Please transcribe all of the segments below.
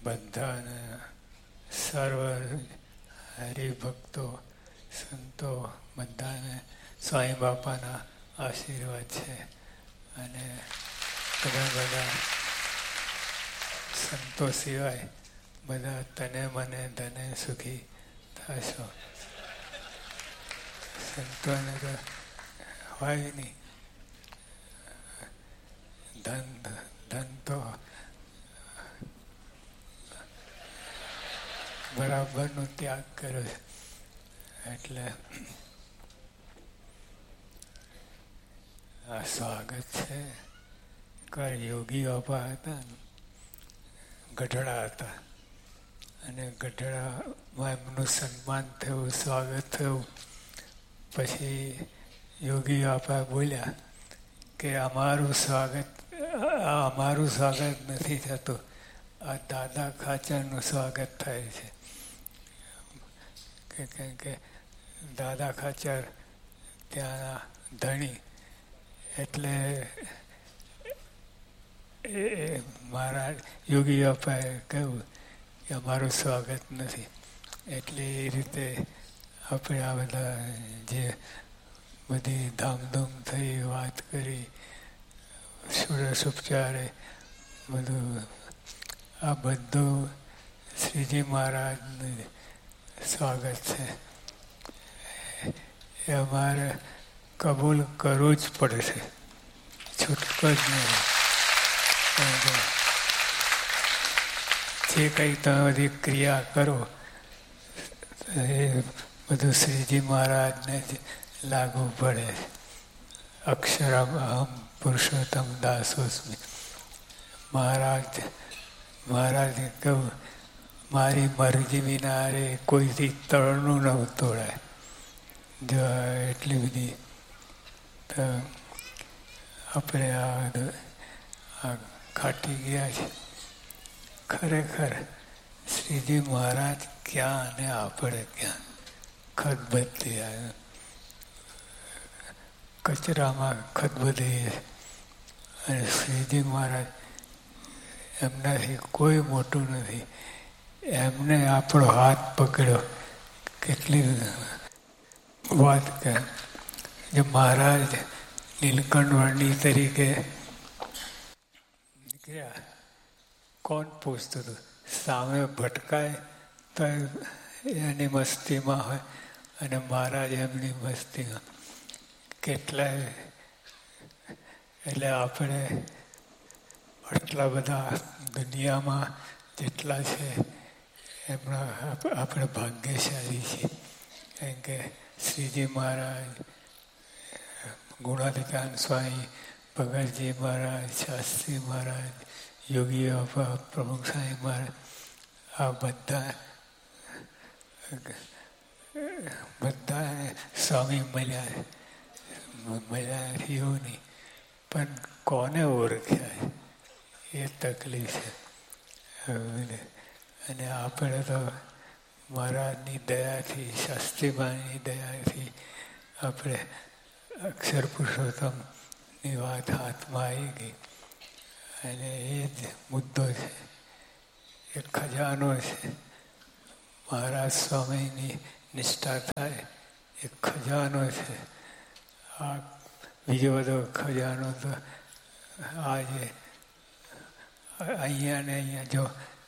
બધાને સર્વ હરિભક્તો સંતો બધાને સ્વામી બાપાના આશીર્વાદ છે. અને બધા સંતો સિવાય બધા તને મને ધને સુખી થશો. સંતોને તો હોય નહીં. ધન તો બરાબરનો ત્યાગ કર્યો છે. એટલે આ સ્વાગત છે. યોગી બાપા હતા, ગઢડા હતા, અને ગઢડામાં એમનું સન્માન થયું, સ્વાગત થયું. પછી યોગી બાપા બોલ્યા કે અમારું સ્વાગત નથી થતું, આ દાદા ખાચરનું સ્વાગત થાય છે. કે દાદા ખાચર ત્યાંના ધણી, એટલે મહારાજ યોગી બાપાએ કહ્યું કે અમારું સ્વાગત નથી. એટલે એ રીતે આપણે આ બધા જે બધી ધામધૂમ થઈ, વાત કરી, ષોડશ ઉપચારે બધું, આ બધું શ્રીજી મહારાજનું સ્વાગત છે. એ અમારે કબૂલ કરવું જ પડશે, છૂટકો જ નહીં. જે કંઈ તમે બધી ક્રિયા કરો એ બધું શ્રીજી મહારાજને જ લાગુ પડે. અક્ષરમ અહમ પુરુષોત્તમ દાસોસ્મિ. મહારાજે કહ્યું, મારી મરજી વિના રે કોઈથી તળનું ન તોડાય. જો એટલી બધી તો આપણે આ ખાટી ગયા છે. ખરેખર શ્રીજી મહારાજ ક્યાં અને આપણે ક્યાં ખતબદ્દી આવ્યા, કચરામાં ખતબદી. અને શ્રીજી મહારાજ એમનાથી કોઈ મોટું નથી. એમને આપણો હાથ પકડ્યો. કેટલી વાત કે જે મહારાજ નીલકંઠ વર્ણી તરીકે નીકળ્યા, કોણ પૂછતું હતું? સામે ભટકાય તો એની મસ્તીમાં હોય, અને મહારાજ એમની મસ્તીમાં. કેટલાય એટલે આપણે આટલા બધા દુનિયામાં જેટલા છે એમના આપણે ભાગ્યશાળી છીએ. કારણ કે શ્રીજી મહારાજ, ગુણાધિકાન સ્વામી, ભગતજી મહારાજ, શાસ્ત્રી મહારાજ, યોગી બાપા, પ્રમુખ સ્વામી મહારાજ, આ બધા સ્વામી મળ્યા એવું નહીં. પણ કોને ઓળખ્યા એ તકલીફ છે. અને આપણે તો મહારાજની દયાથી, શાસ્ત્રીમાની દયાથી આપણે અક્ષર પુરુષોત્તમની વાત હાથમાં આવી ગઈ. અને એ જ મુદ્દો છે, એ ખજાનો છે. મહારાજ સ્વામીની નિષ્ઠા થાય એ ખજાનો છે. આ બીજો બધો ખજાનો તો આજે અહીંયા ને અહીંયા, જો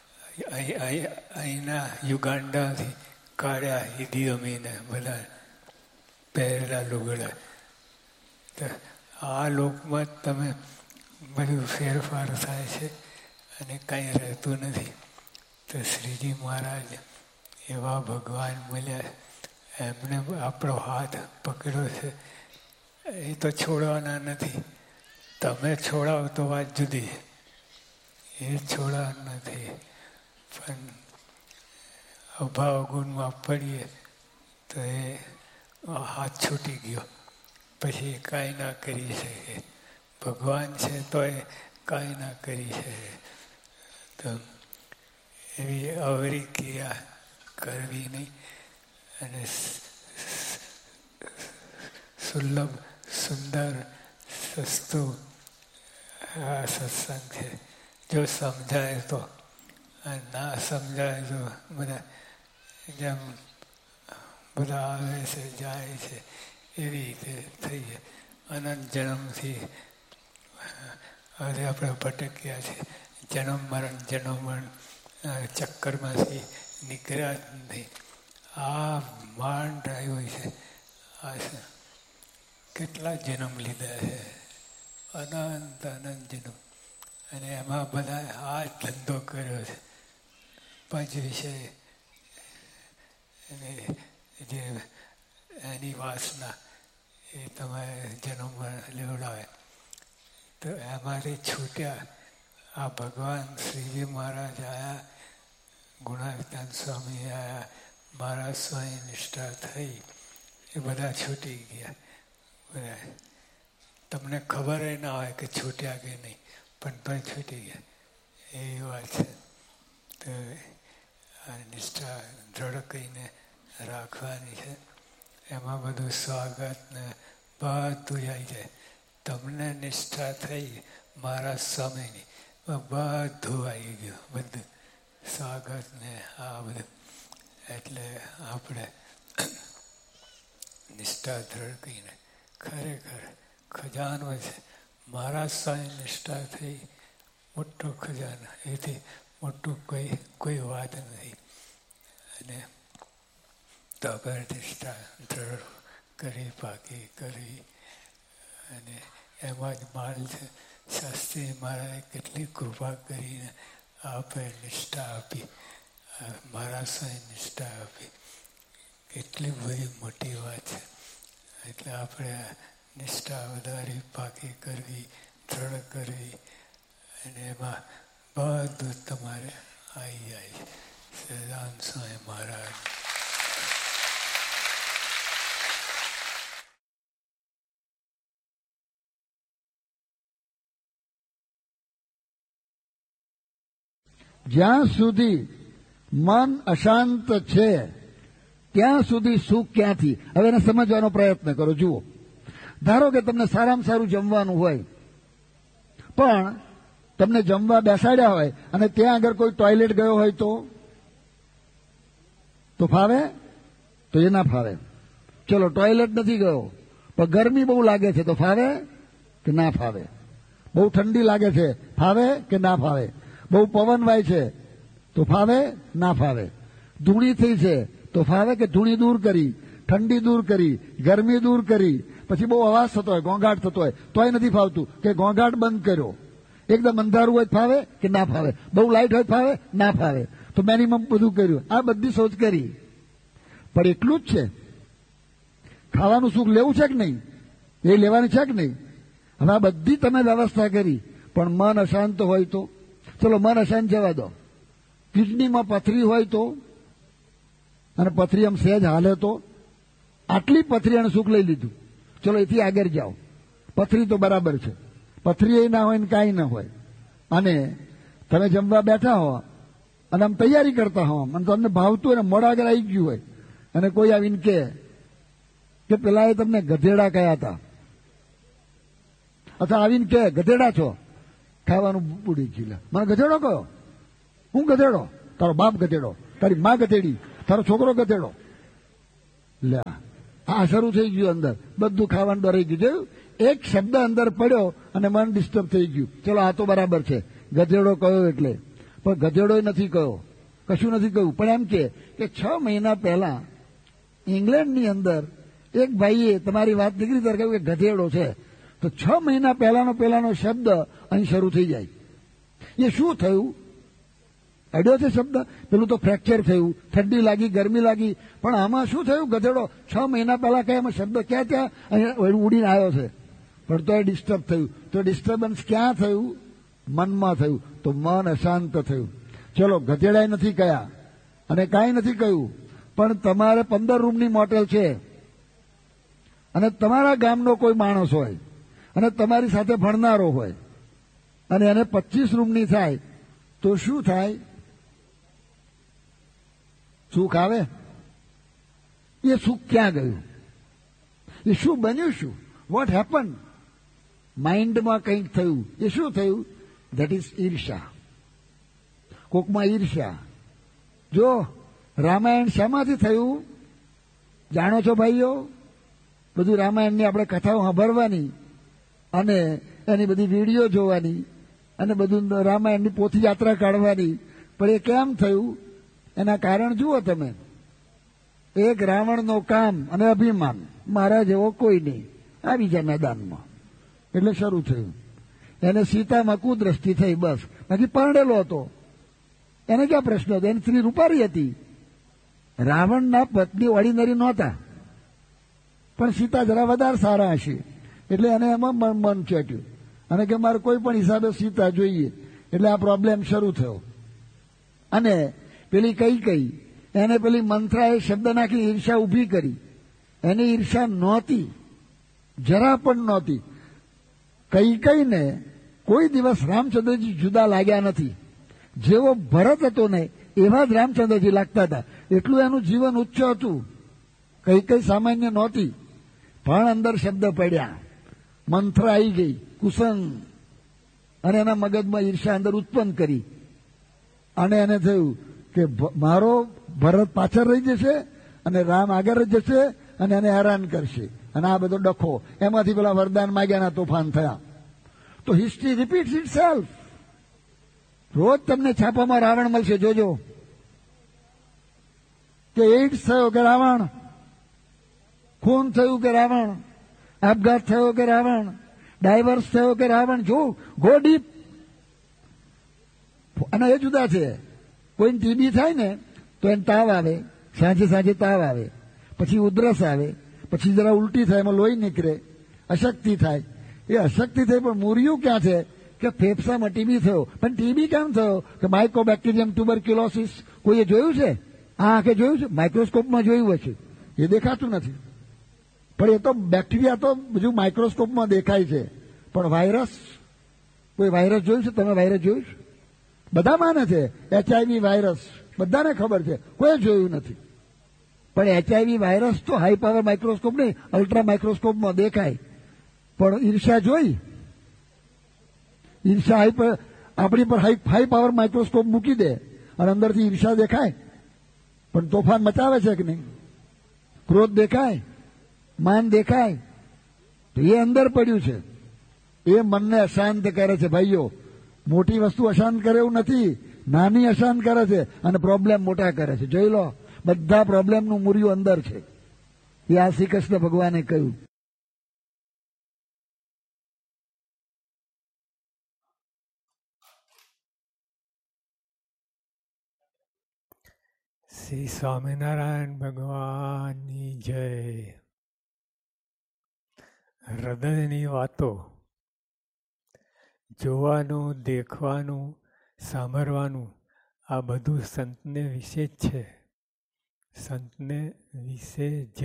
અહીંના યુગાંડાથી કાઢ્યા ઈદી અમીને બધા પહેરેલા લુગડા. તો આ લોકમાં તમે બધું ફેરફાર થાય છે અને કંઈ રહેતું નથી. તો શ્રીજી મહારાજ એવા ભગવાન મળ્યા, એમને આપણો હાથ પકડ્યો છે. એ તો છોડવાના નથી. તમે છોડાવો તો વાત જુદી, એ છોડવાના નથી. પણ અભાવ ગુણમાં પડીએ તો એ હાથ છૂટી ગયો, પછી એ કાંઈ ના કરી શકે. ભગવાન છે તો એ કાંઈ ના કરી શકે. તો એવી અવરી ક્રિયા કરવી નહીં. અને સુલભ, સુંદર, સસ્તું આ સત્સંગ છે. જો સમજાય તો ના સમજાય તો બધા જેમ બધા આવે છે જાય છે એવી રીતે થઈ જાય. અનંત જન્મથી હવે આપણે ભટક્યા છે, જન્મ મરણ ચક્કરમાંથી નીકળ્યા જ નહીં. આ માંડ આવ્યો છે. આ કેટલા જન્મ લીધા છે, અનંત જન્મ, અને એમાં બધા આ ધંધો કર્યો છે. પંચ વિષય અને જે એની વાસના એ તમારે જન્મ લેવડાવે તો એમાંથી છૂટ્યા. આ ભગવાન શ્રીજી મહારાજ આવ્યા, ગુણાતીતાન સ્વામી આવ્યા, મહારાજ સ્વામી નિષ્ઠા થઈ, એ બધા છૂટી ગયા. બધા તમને ખબર ના હોય કે છૂટ્યા કે નહીં, પણ તો છૂટી ગયા એવી વાત છે. તો આ નિષ્ઠા દ્રઢ કરીને રાખવાની છે. એમાં બધું સ્વાગત ને બધું આવી જાય. તમને નિષ્ઠા થઈ મહારાજ સ્વામીની, બધું આવી ગયું, બધું સ્વાગત ને આ બધું. એટલે આપણે નિષ્ઠા દ્રઢ કરીને ખરેખર ખજાનો છે. મહારાજ સ્વામી નિષ્ઠા થઈ, મોટો ખજાનો, એથી મોટું કોઈ વાત નથી. અને તો આપણે નિષ્ઠા દ્રઢ કરી, પાકી કરી, અને એમાં જ માલ છે. શાસ્ત્રી મહારાજે કેટલી કૃપા કરીને આપણે નિષ્ઠા આપી, મહારાજ સ્વામી નિષ્ઠા આપી, કેટલી બધી મોટી વાત છે. એટલે આપણે નિષ્ઠા વધારી, પાકી કરવી, દ્રઢ કરવી, અને એમાં બધું તમારે આવી જાય. સદાનંદ સ્વામી મહારાજ. જ્યાં સુધી મન અશાંત છે ત્યાં સુધી સુખ ક્યાંથી? હવે એને સમજવાનો પ્રયત્ન કરો. જુઓ, ધારો કે તમને સારામાં સારું જમવાનું હોય, પણ તમને જમવા બેસાડ્યા હોય અને ત્યાં આગળ કોઈ ટોયલેટ ગયો હોય તો ફાવે? તો એ ના ફાવે. ચલો, ટોયલેટ નથી ગયો પણ ગરમી બહુ લાગે છે, તો ફાવે કે ના ફાવે? બહુ ઠંડી લાગે છે, ફાવે કે ના ફાવે? બહુ પવન વાય છે તો ફાવે ના ફાવે? ધૂણી થઈ છે તો ફાવે કે ધૂણી દૂર કરી, ઠંડી દૂર કરી, ગરમી દૂર કરી, પછી બહુ અવાજ થતો હોય, ઘોંઘાટ થતો હોય તોય નથી ફાવતું, કે ઘોંઘાટ બંધ કર્યો. એકદમ અંધારું હોય ફાવે કે ના ફાવે? બહુ લાઇટ હોય ફાવે ના ફાવે? તો મિનિમમ બધું કર્યું. આ બધી સોચ કરી, પણ એટલું જ છે. ખાવાનું સુખ લેવું છે કે નહીં? એ લેવાની છે કે નહીં? હવે આ બધી તમે વ્યવસ્થા કરી, પણ મન અશાંત હોય તો? ચલો, મન અશાંત જવા દો. કિડનીમાં પથરી હોય તો, અને પથરી આમ સહેજ હાલે તો? આટલી પથરી અને સુખ લઈ લીધું. ચલો, એથી આગળ જાઓ. પથરી તો બરાબર છે, પથરી એ ના હોય ને કાંઈ ના હોય, અને તમે જમવા બેઠા હો અને આમ તૈયારી કરતા હો અને તમને ભાવતું હોય ને મોડા આગળ આવી ગયું હોય, અને કોઈ આવીને કે પેલા એ તમને ગધેડા કયા હતા, અથવા આવીને કે ગધેડા છો, ખાવાનું બુડી ગયું. મને ગધેડો કયો? હું ગધેડો? તારો બાપ ગધેડો, તારી મા ગધેડી, તારો છોકરો ગધેડો. લે, આ શરૂ થઈ ગયું અંદર, બધું ખાવાનું ડરાઈ ગયું. જોયું? એક શબ્દ અંદર પડ્યો અને મન ડિસ્ટર્બ થઈ ગયું. ચલો, આ તો બરાબર છે, ગધેડો કયો એટલે, પણ ગધેડો નથી કયો, કશું નથી કહ્યું. પણ એમ કે 6 મહિના પહેલા ઇંગ્લેન્ડની અંદર એક ભાઈએ તમારી વાત નીકળી ત્યારે કહ્યું કે ગધેડો છે, તો 6 મહિના પહેલાનો શબ્દ અહીં શરૂ થઈ જાય. એ શું થયું? અડ્યો છે શબ્દ. પેલું તો ફ્રેક્ચર થયું, ઠંડી લાગી, ગરમી લાગી, પણ આમાં શું થયું? ગધેડો 6 મહિના પહેલા કયા શબ્દ ક્યાં ત્યાં અહીંયા ઉડીને આવ્યો છે, પણ તો એ ડિસ્ટર્બ થયું. તો ડિસ્ટર્બન્સ ક્યાં થયું? મનમાં થયું. તો મન અશાંત થયું. ચલો, ગધેડાએ નથી કયા અને કાંઈ નથી કહ્યું, પણ તમારે 15 રૂમની મોટેલ છે અને તમારા ગામનો કોઈ માણસ હોય અને તમારી સાથે ભણનારો હોય અને એને 25 રૂમની થાય, તો શું થાય? સુખ આવે? એ સુખ ક્યાં ગયું? એ શું બન્યું? શું વોટ હેપન? માઇન્ડમાં કંઈક થયું. એ શું થયું? ધેટ ઇઝ ઈર્ષા. કોકમાં ઈર્ષ્યા. જો રામાયણ શામાંથી થયું જાણો છો ભાઈઓ? બધું રામાયણની આપણે કથાઓ સાંભળવાની અને એની બધી વિડીયો જોવાની અને બધું રામાયણની પોથી યાત્રા કાઢવાની. પણ એ કેમ થયું એના કારણ જુઓ તમે. એક રાવણનો કામ અને અભિમાન, મારા જેવો કોઈ નહીં, આવી જાય મેદાનમાં. એટલે શરૂ થયું. એને સીતામાં કુદ્રષ્ટિ થઈ, બસ. બાકી પરણેલો હતો, એને ક્યાં પ્રશ્ન હતો? એની સ્ત્રી રૂપારી હતી. રાવણના પત્ની ઓર્ડિનરી નહોતા, પણ સીતા જરા વધારે સારા હશે એટલે એને એમાં મન ચોટ્યું અને કે મારે કોઈ પણ હિસાબે સીતા જોઈએ. એટલે આ પ્રોબ્લેમ શરૂ થયો. અને પેલી કઈ એને પેલી મંથરાએ શબ્દ નાખી ઈર્ષા ઊભી કરી. એની ઈર્ષા નહોતી, જરા પણ નહોતી. કઈને કોઈ દિવસ રામચંદ્રજી જુદા લાગ્યા નથી. જેવો ભરત હતો ને એવા જ રામચંદ્રજી લાગતા હતા. એટલું એનું જીવન ઉચ્ચ હતું. કઈ સામાન્ય નહોતી, પણ અંદર શબ્દ પડ્યા. મંથરા આવી ગઈ, કુસંગ, અને એના મગજમાં ઈર્ષા અંદર ઉત્પન્ન કરી. અને એને થયું કે મારો ભરત પાછળ રહી જશે અને રામ આગળ જ જશે અને એને હેરાન કરશે. અને આ બધો ડખો, એમાંથી પેલા વરદાન માગ્યાના તોફાન થયા. તો હિસ્ટ્રી રિપીટ્સ ઇટ સેલ્ફ. રોજ તમને છાપામાં રાવણ મળશે, જોજો. કે એઇડ્સ થયો કે રાવણ, ખૂન થયું કે રાવણ, આપઘાત થયો કે રાવણ, ડાયવર્સ થયો કે રાવણ. જો ગો ડીપ. અને એ જુદા છે. કોઈને ટીબી થાય ને તો એને તાવ આવે, સાંજે તાવ આવે, પછી ઉધરસ આવે, પછી જરા ઉલટી થાય, એમાં લોહી નીકળે, અશક્તિ થાય. એ અશક્તિ થઈ, પણ મૂર્યું ક્યાં છે કે ફેફસામાં ટીબી થયો. પણ ટીબી કેમ થયો? કે માઇકોબેક્ટેરિયમ ટ્યુબરક્યુલોસિસ. કોઈએ જોયું છે? આ આંખે જોયું છે? માઇક્રોસ્કોપમાં જોયું હશે, એ દેખાતું નથી. પણ એ તો બેક્ટેરિયા તો બધું માઇક્રોસ્કોપમાં દેખાય છે. પણ વાયરસ, કોઈ વાયરસ જોયું છે? તમે વાયરસ જોયું છે? બધા માને છે HIV વાયરસ, બધાને ખબર છે, કોઈ જોયું નથી. પણ HIV વાયરસ તો હાઈ પાવર માઇક્રોસ્કોપ નહીં, અલ્ટ્રા માઇક્રોસ્કોપમાં દેખાય. પણ ઈર્ષા જોઈ? ઈર્ષા આપણી પર હાઈ પાવર માઇક્રોસ્કોપ મૂકી દે અને અંદરથી ઈર્ષા દેખાય, પણ તોફાન મચાવે છે કે નહીં? ક્રોધ દેખાય, માન દેખાય. તો એ અંદર પડ્યું છે. એ મનને અશાંત કરે છે ભાઈઓ. મોટી વસ્તુ અશાંત કરે એવું નથી, નાની અશાંત કરે છે અને પ્રોબ્લેમ મોટા કરે છે. જોઈ લો, બધા પ્રોબ્લેમનું મૂર્યું અંદર છે. એ આ શ્રી કૃષ્ણ ભગવાને કહ્યું. શ્રી સ્વામિનારાયણ ભગવાનની જય. હૃદયની વાતો, જોવાનું, દેખવાનું, સાંભળવાનું, આ બધું સંતને વિશે જ છે. સંતને વિશે જ.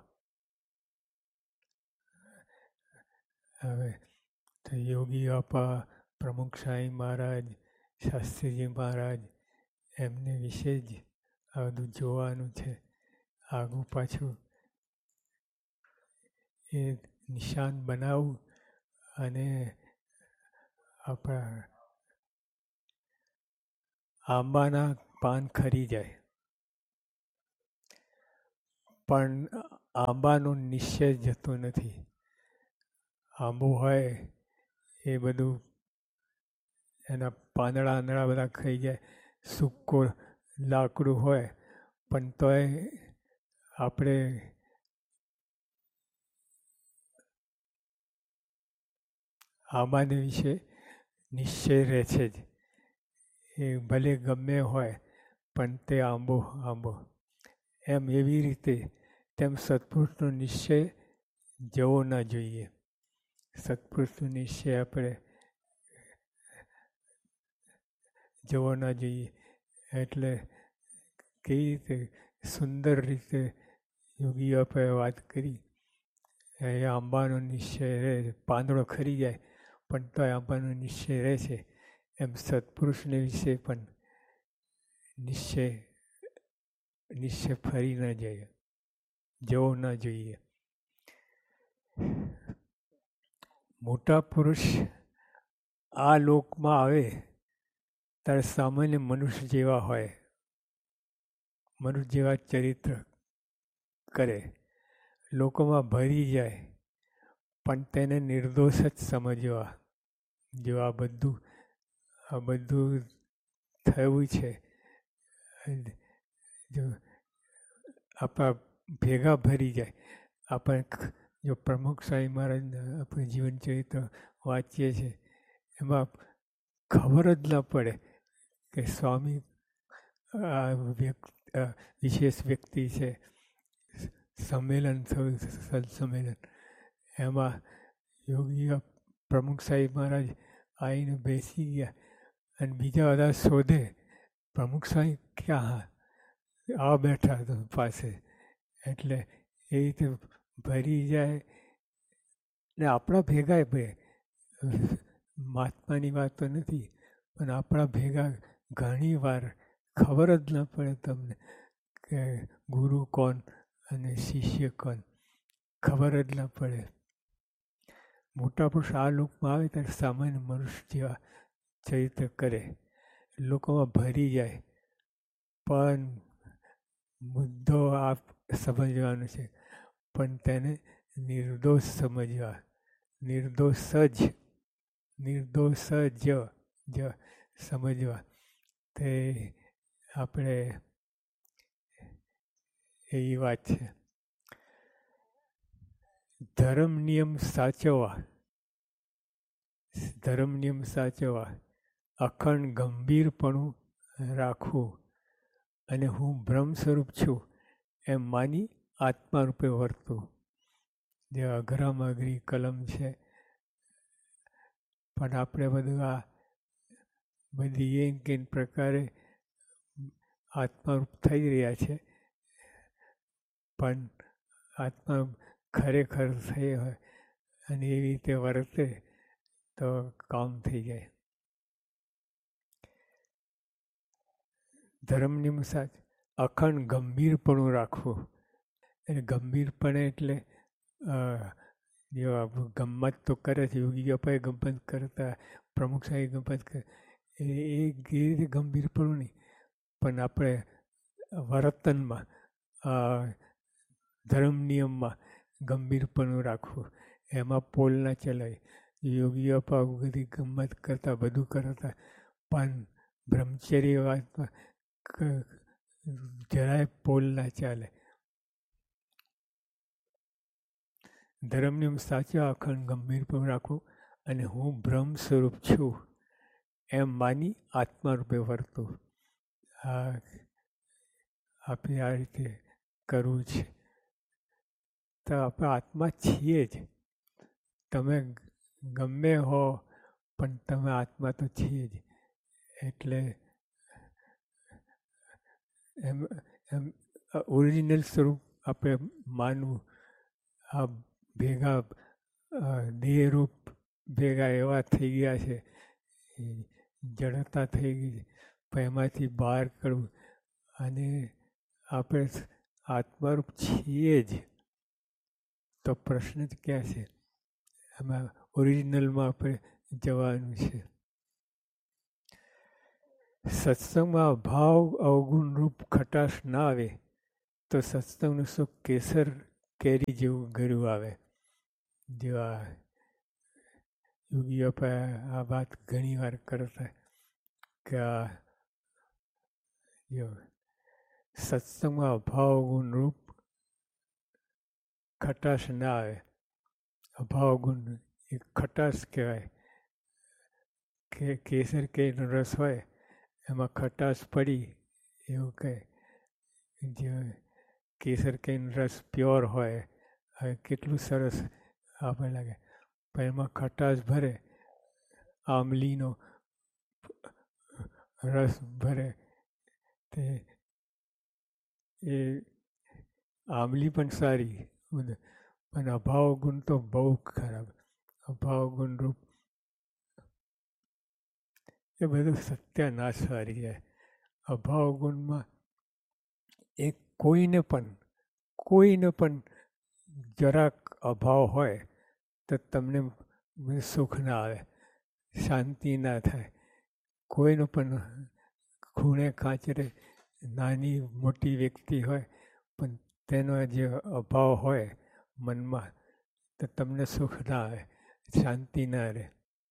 હવે તો યોગી બાપા, પ્રમુખ સાંઈ મહારાજ, શાસ્ત્રીજી મહારાજ, એમને વિશે જ આ બધું જોવાનું છે. આગું પાછું એ નિશાન બનાવવું અને આપણા આંબાના પાન ખરી જાય, પણ આંબાનો નિશ્ચય જતો નથી. આંબો હોય એ બધું એના પાંદડા આંદડા બધા ખાઈ જાય, સૂકો લાકડું હોય, પણ તોય આપણે આંબાને વિશે નિશ્ચય રહે છે જ. એ ભલે ગમે હોય પણ તે આંબો આંબો. એમ એવી રીતે તેમ સત્પુરુષનો નિશ્ચય જવો ન જોઈએ. સત્પુરુષનો નિશ્ચય આપણે જવો ન જોઈએ. એટલે કેવી રીતે સુંદર રીતે યોગી બાપાએ વાત કરી. એ આંબાનો નિશ્ચય રહે, પાંદડો ખરી જાય પણ તો આંબાનો નિશ્ચય રહે છે. એમ સત્પુરુષને વિશે પણ નિશ્ચય ફરી ન જાય, જવો ન જોઈએ. મોટા પુરુષ આ લોકમાં આવે ત્યારે સામાન્ય મનુષ્ય જેવા હોય, મનુષ્ય જેવા ચરિત્ર કરે, લોકોમાં ભરી જાય, પણ તેને નિર્દોષ જ સમજવા. જો આ બધું થયું છે, જો આપણા ભેગા ભરી જાય. આપણે જો પ્રમુખ સ્વામી મહારાજના આપણે જીવન ચરિત્ર વાંચીએ છીએ, એમાં ખબર જ ન પડે કે સ્વામી વિશેષ વ્યક્તિ છે. સંમેલન થયું, સંમેલન, એમાં યોગી પ્રમુખ સાહેબ મહારાજ આવીને બેસી ગયા અને બીજા બધા શોધે, પ્રમુખ સાહેબ ક્યાં આ બેઠા તો પાસે. એટલે એ રીતે ભરી જાય ને આપણા ભેગા બે મહાત્માની વાત તો નથી, પણ આપણા ભેગા ઘણી વાર ખબર જ ન પડે તમને કે ગુરુ કોણ અને શિષ્ય કોણ, ખબર જ ન પડે. મોટા પુરુષ આ લોકમાં આવે ત્યારે સામાન્ય મનુષ્ય જેવા ચરિત્ર કરે, લોકોમાં ભરી જાય. પણ મુદ્દો આ સમજવાનો છે, પણ તેને નિર્દોષ સમજવા, નિર્દોષ જ સમજવા. તે આપણે એવી વાત છે. ધર્મ નિયમ સાચવવા, અખંડ ગંભીરપણું રાખવું અને હું બ્રહ્મ સ્વરૂપ છું એમ માની આત્મા રૂપે વર્તવું. જે અઘરામાં અઘરી કલમ છે, પણ આપણે બધું આ બધી એક પ્રકારે આત્મારૂપ થઈ રહ્યા છે. પણ આત્મા ખરેખર થઈ હોય અને એવી રીતે વર્તે તો કામ થઈ જાય. ધર્મની સાચ અખંડ ગંભીરપણું રાખવું. એટલે ગંભીરપણે એટલે જો ગમ્મત તો કરે છે, યોગી અપાય ગમ્મત કરતા, પ્રમુખ સાહેબ ગમ્મત કરે, એ રીતે ગંભીરપણું નહીં, પણ આપણે વર્તનમાં ધર્મ નિયમમાં ગંભીરપણું રાખવું. એમાં પોલ ના ચલાય. યોગી અપા બધી ગમ્મત કરતા, બધું કરતા, પણ બ્રહ્મચર્ય વાતમાં જરાય પોલ ના ચાલે. ધર્મનિયમ સાચા, અખંડ ગંભીરપણું રાખવું અને હું બ્રહ્મ સ્વરૂપ છું એમ માની આત્મા રૂપે વર્તું. આપણે આ રીતે કરવું છે. તો આપણે આત્મા છીએ જ. તમે ગમે હો, પણ તમે આત્મા તો છીએ જ. એટલે એમ ઓરિજિનલ સ્વરૂપ આપણે માનવું. આ ભેગા દેહરૂપ ભેગા એવા થઈ ગયા છે, જડતા થઈ ગઈ છે, પણ એમાંથી બહાર કાઢવું. અને આપણે આત્મારૂપ છીએ જ, તો પ્રશ્ન જ ક્યાં છે? એમાં ઓરિજિનલમાં આપણે જવાનું છે. સત્સંગમાં ભાવ અવગુણ રૂપ ખટાશ ના આવે તો સત્સંગનું સુખ કેસર કેરી જેવું ગળ્યું આવે. જેવા યોગીઓ આ વાત ઘણી વાર કરતા કે સત્સંગમાં અભાવ ગુણ રૂપ ખટાશ ના આવે. અભાવ ગુણ એ ખટાશ કહેવાય. કે કેસર કેરીનો રસ હોય એમાં ખટાશ પડી એવું કહે. જે કેસર કેરીનો રસ પ્યોર હોય, હવે કેટલું સરસ આપણે લાગે, પણ એમાં ખટાશ ભરે, આંબલીનો રસ ભરે, તે એ આંબલી પણ સારી, પણ અભાવ ગુણ તો બહુ ખરાબ. અભાવ ગુણ રૂપ એ બધું સત્યાનાશ વાળી જાય. અભાવ ગુણમાં એક કોઈને પણ જરાક અભાવ હોય તો તમને સુખ ના આવે, શાંતિ ના થાય. કોઈનો પણ ખૂણે ખાંચરે નાની મોટી વ્યક્તિ હોય પણ તેનો જે અભાવ હોય મનમાં તો તમને સુખ ના આવે, શાંતિ ના રહે.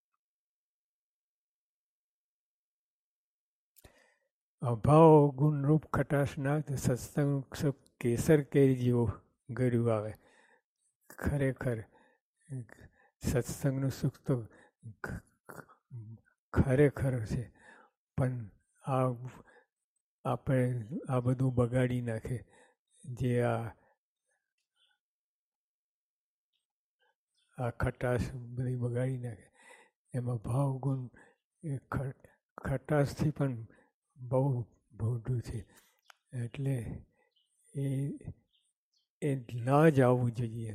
અભાવ ગુણરૂપ ખટાશ ના તો સત્સંગ સુખ કેસર કેરી જેવું ગળ્યું આવે. ખરેખર સત્સંગનું સુખ તો ખરેખર છે, પણ આપણે આ બધું બગાડી નાખે. જે આ ખટાશ બધી બગાડી નાખે. એમાં ભાવ ગુણ એ ખટાશથી પણ બહુ મોટું છે. એટલે એ ના જ આવવું જોઈએ.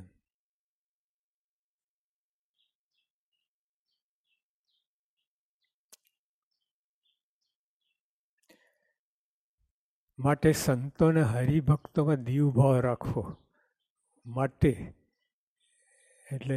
માટે સંતોને હરિભક્તોમાં દીવ ભાવ રાખવો. માટે એટલે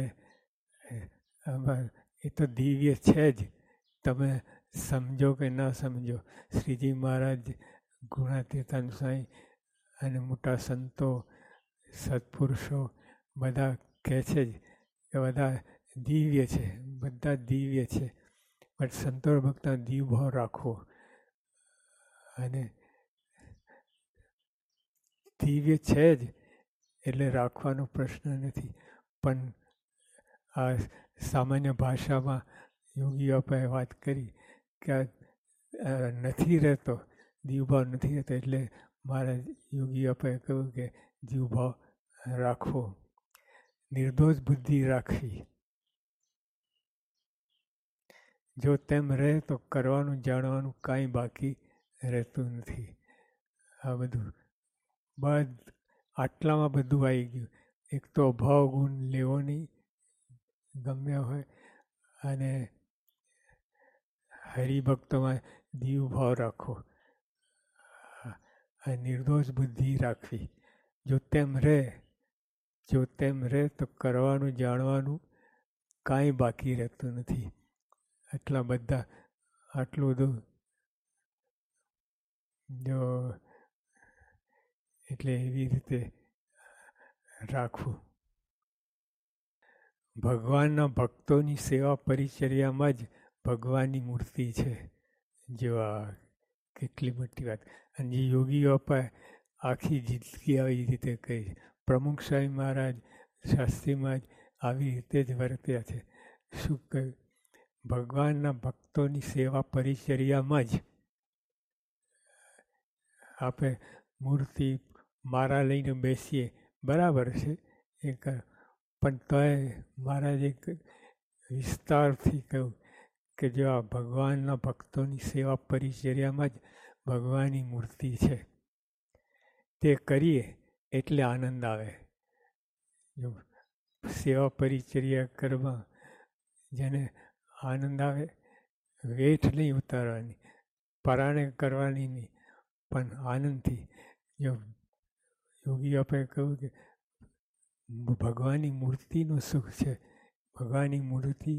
એ તો દિવ્ય છે જ, તમે સમજો કે ના સમજો. શ્રીજી મહારાજ, ગુણાતીતાન સ્વામી અને મોટા સંતો સત્પુરુષો બધા કહે છે જ કે બધા દિવ્ય છે, બધા દિવ્ય છે. પણ સંતો ભક્તના દીવ ભાવ રાખવો. અને દિવ્ય છે જ એટલે રાખવાનો પ્રશ્ન નથી. પણ આ સામાન્ય ભાષામાં યોગીઓ પાસે વાત કરી કે નથી રહેતો, દીવભાવ નથી રહેતો, એટલે મારા યોગીઓ પાસે કહ્યું કે દીવભાવ રાખવો, નિર્દોષ બુદ્ધિ રાખવી. જો તેમ રહે તો કરવાનું જાણવાનું કાંઈ બાકી રહેતું નથી. આ બધું આટલામાં બધું આવી ગયું. એક તો અભાવ ગુણ લેવો નહીં ગમે હોય, અને હરિભક્તોમાં દીવ ભાવ રાખવો, આ નિર્દોષ બુદ્ધિ રાખવી. જો તેમ રહે તો કરવાનું જાણવાનું કાંઈ બાકી રહેતું નથી. આટલું બધું જો એટલે એવી રીતે રાખવું. ભગવાનના ભક્તોની સેવા પરિચર્યામાં જ ભગવાનની મૂર્તિ છે. જો આ કેટલી મોટી વાત. અને જે યોગીઓ પર આખી જિંદગી આવી રીતે કહી. પ્રમુખ સ્વામી મહારાજ શાસ્ત્રીમાં જ આવી રીતે જ વર્ત્યા છે. શું કહ્યું? ભગવાનના ભક્તોની સેવા પરિચર્યામાં જ આપણે મૂર્તિ મારા લઈને બેસીએ બરાબર છે, પણ તોય મહારાજે વિસ્તારથી કહ્યું કે જો આ ભગવાનના ભક્તોની સેવા પરિચર્યામાં જ ભગવાનની મૂર્તિ છે. તે કરીએ એટલે આનંદ આવે. જો સેવા પરિચર્યા કરવા જેને આનંદ આવે, વેઠ નહીં ઉતારવાની, પરાણે કરવાની નહીં, પણ આનંદથી. જો યોગી આપણે કહ્યું કે ભગવાનની મૂર્તિનું સુખ છે. ભગવાનની મૂર્તિ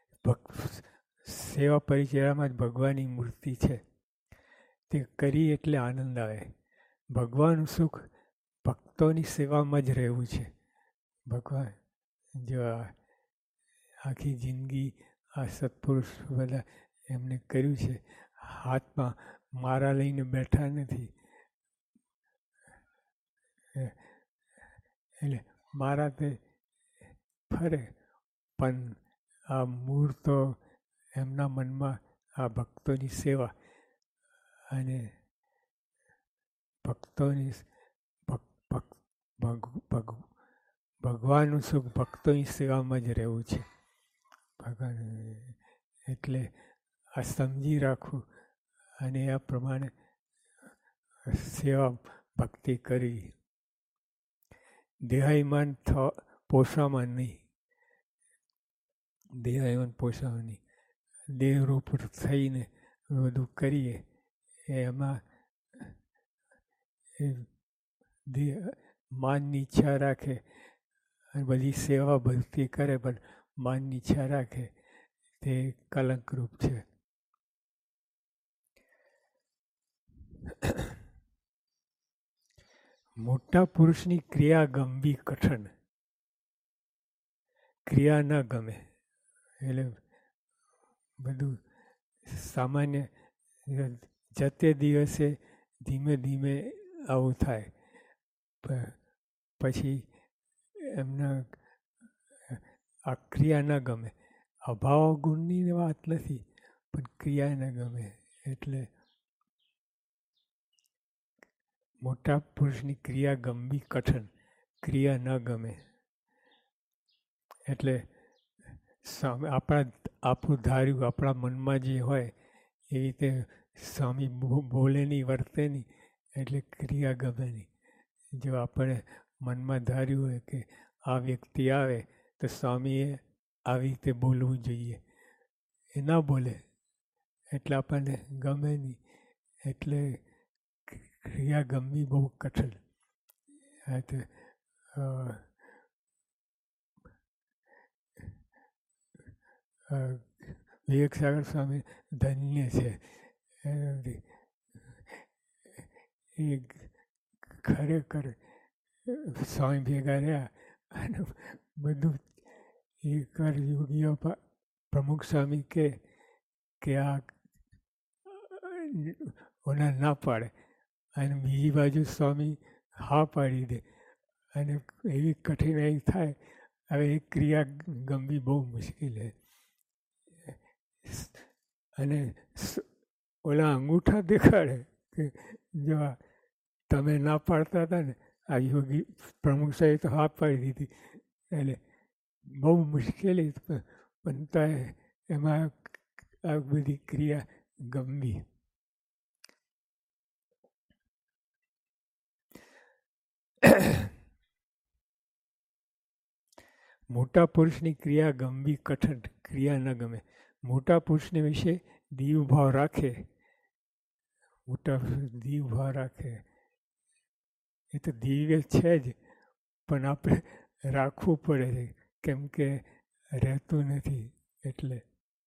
સેવા પરિચર્યામાં જ ભગવાનની મૂર્તિ છે. તે કરી એટલે આનંદ આવે. ભગવાનનું સુખ ભક્તોની સેવામાં જ રહેવું છે. ભગવાન જો આખી જિંદગી આ સત્પુરુષ બધા એમને કર્યું છે. હાથમાં મારા લઈને બેઠા નથી. એટલે મારા તે ફરે, પણ આ મૂળ તો એમના મનમાં આ ભક્તોની સેવા અને ભક્તોની ભગવાનનું સુખ ભક્તોની સેવામાં જ રહેવું છે. ભગવાન એટલે આ સમજી રાખવું અને આ પ્રમાણે સેવા ભક્તિ કરવી. દેહાયમાન પોષામાં નહીં. દેહાયમાન પોષામાં નહીં. દેહરૂપ થઈને બધું કરીએ એમાં માનની ઈચ્છા રાખે અને બધી સેવા ભક્તિ કરે પણ માનની ઈચ્છા રાખે તે કલંકરૂપ છે. મોટા પુરુષની ક્રિયા ગમવી કઠણ, ક્રિયા ન ગમે એટલે બધું સામાન્ય જતે દિવસે ધીમે ધીમે આવું થાય. પછી એમના આ ક્રિયા ન ગમે. અભાવ ગુણની વાત નથી, પણ ક્રિયા ન ગમે એટલે મોટા પુરુષની ક્રિયા ગમવી કઠણ, ક્રિયા ન ગમે એટલે આપણું ધાર્યું આપણા મનમાં જે હોય એ રીતે સ્વામી બોલે નહીં, વર્તે નહીં એટલે ક્રિયા ગમે નહીં. જો આપણે મનમાં ધાર્યું હોય કે આ વ્યક્તિ આવે તો સ્વામીએ આવી રીતે બોલવું જોઈએ, એ ના બોલે એટલે આપણને ગમે નહીં. એટલે ક્રિયા ગમવી બહુ કઠણ. વિવેકસાગર સ્વામી ધન્ય છે. એ ખરેખર સ્વામી ભેગા રહ્યા અને બધું એ યોગીઓ પ્રમુખ સ્વામી કે આ ઓના ના પાડે અને બીજી બાજુ સ્વામી હા પાડી દે અને એવી કઠિનાઈ થાય. હવે એ ક્રિયા ગમવી બહુ મુશ્કેલ છે. અને ઓલા અંગૂઠા દેખાડે કે જો તમે ના પાડતા હતા ને, આ યોગી પ્રમુખ સાહેબ તો હા પાડી દીધી. એટલે બહુ મુશ્કેલી બનતા એમાં આ બધી ક્રિયા ગમવી. મોટા પુરુષની ક્રિયા ગમવી કઠણ, ક્રિયા ન ગમે. મોટા પુરુષને વિશે દીવ ભાવ રાખે, મોટા દીવ ભાવ રાખે એ તો દિવ્ય છે જ, પણ આપણે રાખવું પડે છે કેમ કે રહેતું નથી. એટલે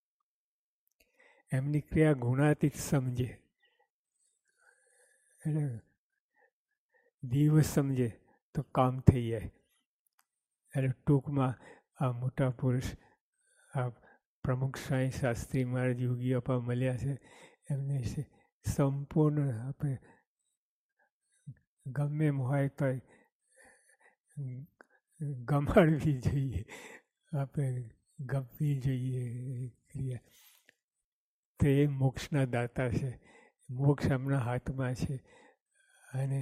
એમની ક્રિયા ગુણાતીત સમજે, એટલે દીવ સમજે તો કામ થઈ જાય. એટલે ટૂંકમાં આ મોટા પુરુષ આ પ્રમુખ સ્વામી શાસ્ત્રી મહારાજ યોગી અપા મળ્યા છે, એમને સંપૂર્ણ આપણે ગમે એમ હોય તો ગમાડવી જોઈએ, આપણે ગમવી જોઈએ ક્રિયા. તો એ મોક્ષના દાતા છે, મોક્ષ એમના હાથમાં છે. અને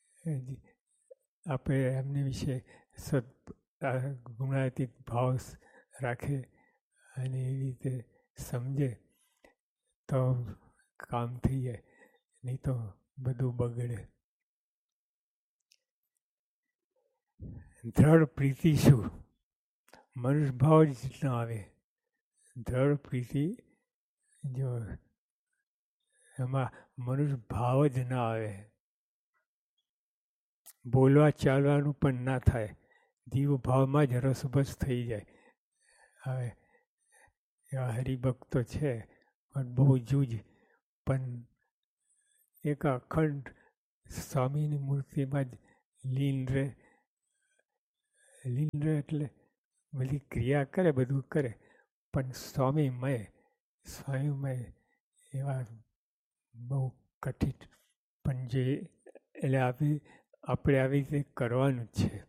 આપણે એમની વિશે ગુણાતીત ભાવ રાખે અને એવી રીતે સમજે તો કામ થઈ જાય, નહીં તો બધું બગડે. દ્રઢ પ્રીતિ શું? મનુષ્ય ભાવ જ ના આવે. દ્રઢ પ્રીતિ જો એમાં મનુષ્ય ભાવ જ ના આવે, બોલવા ચાલવાનું પણ ના થાય, દીવ ભાવમાં જ રસબસ થઈ જાય. હવે એવા હરિભક્તો છે પણ બહુ જૂજ, પણ એક અખંડ સ્વામીની મૂર્તિમાં જ લીન રહે. લીન રહે એટલે બધી ક્રિયા કરે, બધું કરે, પણ સ્વામીમય એવા બહુ કઠિન. પણ જે એટલે આપણે આવી રીતે કરવાનું જ છે.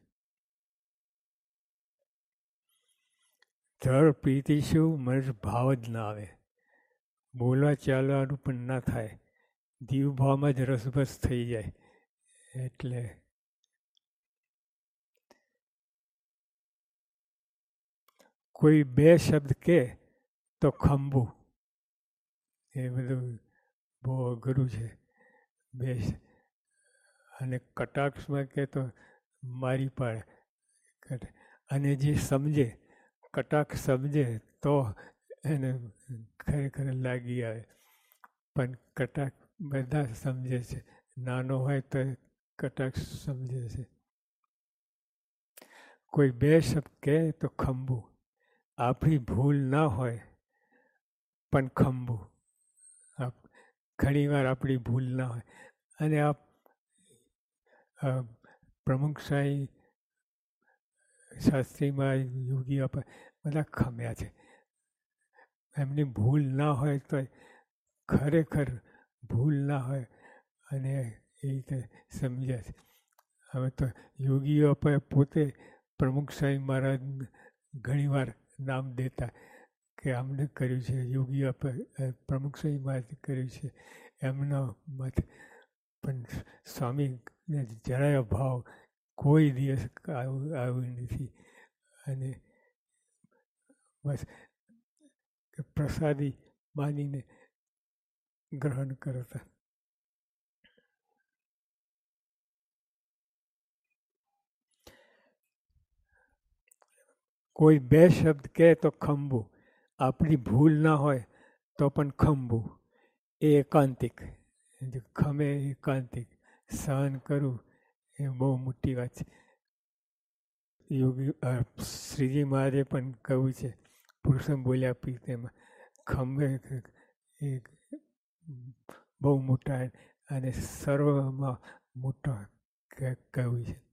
દ્રઢ પ્રીતિ શું? મનુષ્ય ભાવ જ ના આવે, બોલવા ચાલવાનું પણ ના થાય, દીવ ભાવમાં જ રસબસ થઈ જાય. એટલે કોઈ બે શબ્દ કહે તો ખંભું, એ બધું બહુ અઘરું છે. બે અને કટાક્ષમાં કહે તો મારી પાડે. અને જે સમજે, કટાક્ષ સમજે તો એને ખરેખર લાગી આવે. પણ કટાક્ષ બધા સમજે છે, નાનો હોય તો કટાક્ષ સમજે છે. કોઈ બે શબ્દ કહે તો ખંભું, આપણી ભૂલ ના હોય પણ ખંભું. ઘણી વાર આપણી ભૂલ ના હોય અને પ્રમુખ સાંઈ શાસ્ત્રીમાં યોગી બધા ખમ્યા છે. એમની ભૂલ ના હોય તો ખરેખર ભૂલ ના હોય અને એ રીતે સમજ્યા છે. હવે તો યોગીઓ પોતે પ્રમુખ સાંઈ મહારાજ ઘણીવાર નામ દેતા કે આમને કર્યું છે, યોગીઓ પ્રમુખ સાંઈ મહારાજ કર્યું છે એમનો મત. પણ સ્વામીને જરાય ભાવ કોઈ દિવસ આવ્યું નથી. અને બસ પ્રસાદી માનીને ગ્રહણ કરતા. કોઈ બે શબ્દ કહે તો ખંભું, આપણી ભૂલ ના હોય તો પણ ખંભું. એ એકાંતિક, ખમે એકાંતિક સહન કરવું એ બહુ મોટી વાત છે. યોગી શ્રીજી મહારાજે પણ કહ્યું છે પુરુષોત્તમ બોલ્યા પી તેમાં ખંભે એ બહુ મોટા અને સર્વમાં મોટા કહ્યું છે.